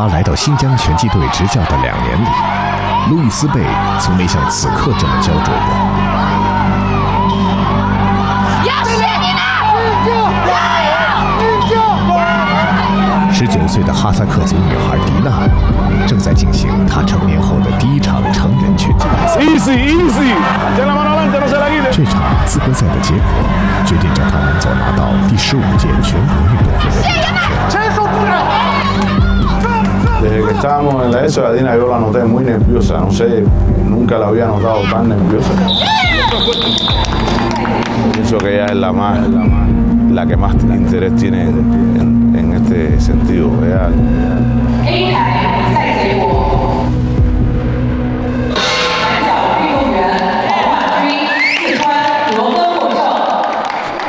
他来到新疆拳击队执教的2年里，路易斯贝从没像此刻这么焦灼过。19岁的哈萨克族女孩迪娜正在进行她成年后的第1场成人拳击比赛。这场资格赛的结果决定着她能否拿到第15届全国运动会的入场权。 Desde que estábamos en la ESO, a Dina yo la noté muy nerviosa, no sé, nunca la había notado tan nerviosa. Pienso que ella es la que más interés tiene en este sentido. Ella